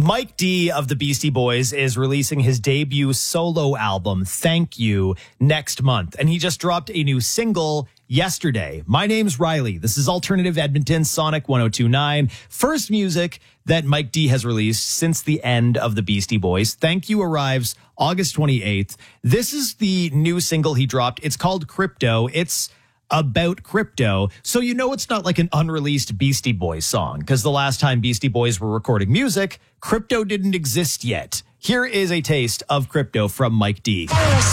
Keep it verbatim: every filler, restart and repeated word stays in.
Mike D of the Beastie Boys is releasing his debut solo album, Thank You, next month. And he just dropped a new single yesterday. My name's Riley. This is Alternative Edmonton, Sonic one oh two point nine. First music that Mike D has released since the end of the Beastie Boys. Thank You arrives August twenty-eighth. This is the new single he dropped. It's called Crypto. It's about crypto. So you know it's not like an unreleased Beastie Boys song, because the last time Beastie Boys were recording music, crypto didn't exist yet. Here is a taste of Crypto from Mike D.